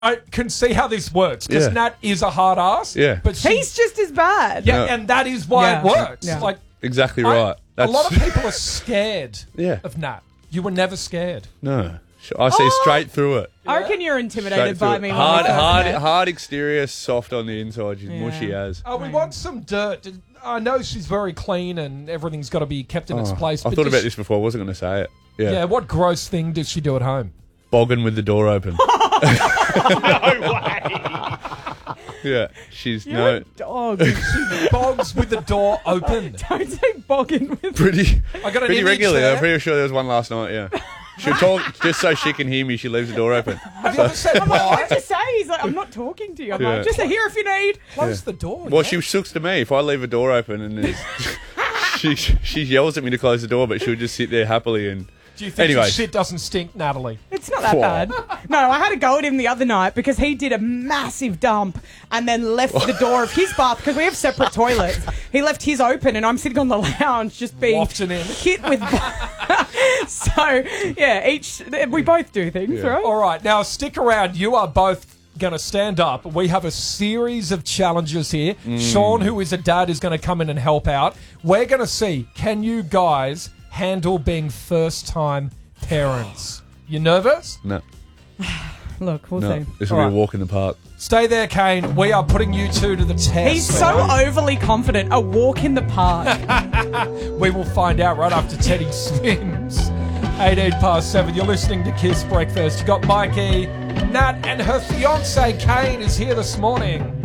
I can see how this works because Yeah. Nat is a hard ass. Yeah. But He's just as bad. yeah, and that is why it works. Yeah. Like Exactly right. a lot of people are scared Yeah. of Nat. You were never scared. No. I see straight through it. I reckon you're Straight intimidated through by it. me. Hard exterior, soft on the inside. She's Yeah. mushy as. We want some dirt. I know she's very clean and everything's got to be kept in its place. I but thought does about she- this before. I wasn't going to say it. Yeah. Yeah, what gross thing does she do at home? Bogging with the door open. No way. Yeah. She's You're a dog. Bogs with the door open. Don't say bogging with pretty I got an pretty image regularly. there. I'm pretty sure there was one last night. Yeah. She'll talk just so she can hear me. She leaves the door open. Have you ever said What why? to say? He's like, I'm not talking to you. I'm Yeah. like, just here if you need. Close the door. Well, yeah? she sooks to me if I leave a door open, and there's, she yells at me to close the door, but she'll just sit there happily and. Do you think Anyway. your shit doesn't stink, Natalie? It's not that Whoa. bad. No, I had a go at him the other night because he did a massive dump and then left the door of his bath because we have separate toilets. He left his open and I'm sitting on the lounge just being Wafting in. hit with. So yeah, we both do things, right? All right, now stick around. You are both going to stand up. We have a series of challenges here. Sean, who is a dad, is going to come in and help out. We're going to see, can you guys handle being first-time parents? You nervous? No, Look, we'll no. see. This will be All a right. walk in the park. Stay there, Kane. We are putting you two to the test. He's so overly confident. A walk in the park. We will find out right after Teddy spins. 7:18. You're listening to Kiss Breakfast. You got Mikey, Nat, and her fiance Kane is here this morning.